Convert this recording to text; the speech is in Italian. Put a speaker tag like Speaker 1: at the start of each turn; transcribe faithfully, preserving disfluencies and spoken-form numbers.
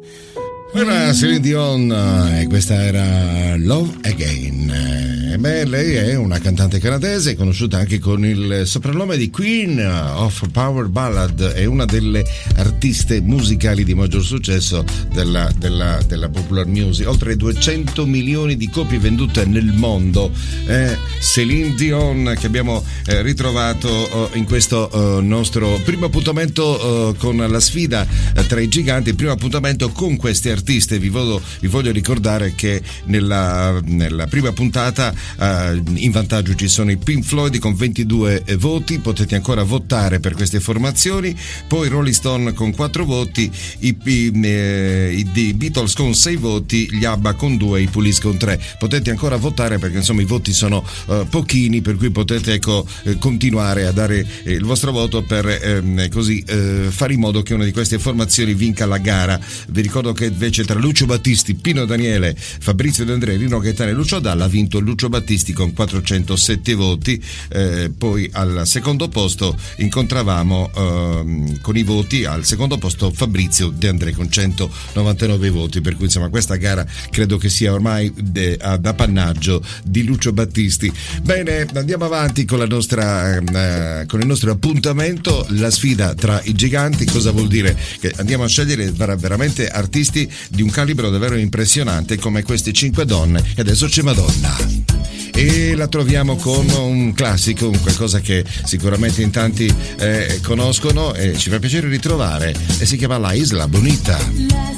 Speaker 1: Era Celine Dion e questa era Love Again. Eh, beh, lei è una cantante canadese conosciuta anche con il soprannome di Queen of Power Ballad, è una delle artiste musicali di maggior successo della, della, della popular music, oltre duecento milioni di copie vendute nel mondo. eh, Celine Dion, che abbiamo eh, ritrovato eh, in questo eh, nostro primo appuntamento eh, con la sfida eh, tra i giganti, il primo appuntamento con questi artisti. Vi voglio, vi voglio ricordare che nella, nella prima puntata uh, in vantaggio ci sono i Pink Floyd con ventidue voti, potete ancora votare per queste formazioni, poi Rolling Stone con quattro voti, i, i, eh, i Beatles con sei voti, gli ABBA con due, i Police con tre. Potete ancora votare perché insomma i voti sono uh, pochini, per cui potete ecco eh, continuare a dare eh, il vostro voto per eh, così eh, fare in modo che una di queste formazioni vinca la gara. Vi ricordo che invece tra Lucio Battisti, Pino Daniele, Fabrizio De André, Rino Gaetano e Lucio Dalla ha vinto Lucio Battisti con quattrocentosette voti. Eh, poi al secondo posto incontravamo eh, con i voti al secondo posto Fabrizio De André con centonovantanove voti, per cui insomma questa gara credo che sia ormai de, ad appannaggio di Lucio Battisti. Bene, andiamo avanti con la nostra eh, con il nostro appuntamento, la sfida tra i giganti. Cosa vuol dire? Che andiamo a scegliere veramente artisti di un calibro davvero impressionante come queste cinque donne, e adesso c'è Madonna e la troviamo con un classico, un qualcosa che sicuramente in tanti eh, conoscono e ci fa piacere ritrovare, e si chiama La Isla Bonita.